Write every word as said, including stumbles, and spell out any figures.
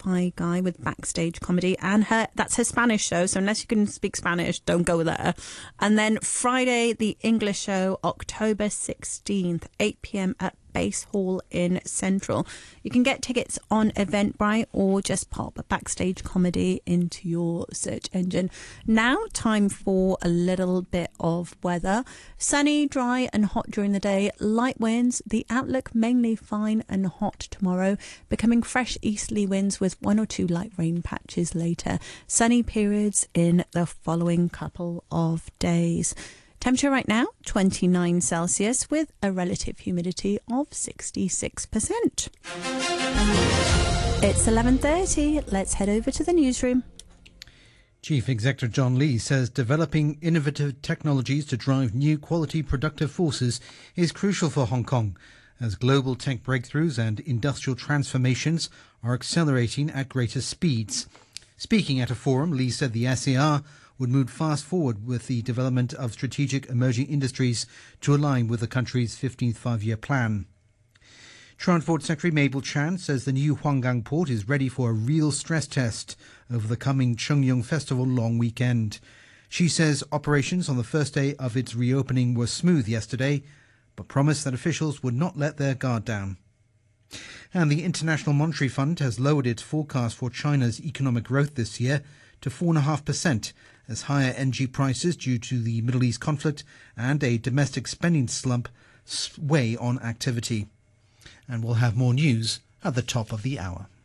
Thai guy with Backstage Comedy, and her that's her Spanish show, so unless you can speak Spanish, don't go there. And then Friday, the English show, October sixteenth, eight p.m. at Base Hall in Central. You can get tickets on Eventbrite or just pop Backstage Comedy into your search engine. Now, time for a little bit of weather. Sunny, dry and hot during the day. Light winds. The outlook mainly fine and hot tomorrow, becoming fresh easterly winds with one or two light rain patches later. Sunny periods in the following couple of days. Temperature right now, twenty-nine Celsius with a relative humidity of sixty-six percent. It's eleven thirty. Let's head over to the newsroom. Chief Executive John Lee says developing innovative technologies to drive new quality productive forces is crucial for Hong Kong, as global tech breakthroughs and industrial transformations are accelerating at greater speeds. Speaking at a forum, Lee said the S A R would move fast forward with the development of strategic emerging industries to align with the country's fifteenth five-year plan. Transport Secretary Mabel Chan says the new Huanggang port is ready for a real stress test over the coming Chung Yung Festival long weekend. She says operations on the first day of its reopening were smooth yesterday, but promised that officials would not let their guard down. And the International Monetary Fund has lowered its forecast for China's economic growth this year to four point five percent, as higher energy prices due to the Middle East conflict and a domestic spending slump weigh on activity. And we'll have more news at the top of the hour.